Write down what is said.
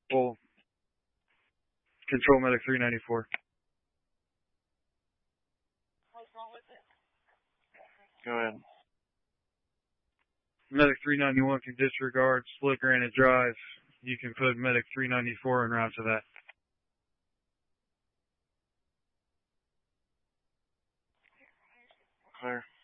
Well, Control Medic 394. What's wrong with it? Go ahead. Medic 391 can disregard split granite drive. You can put Medic 394 en route to that. Clear.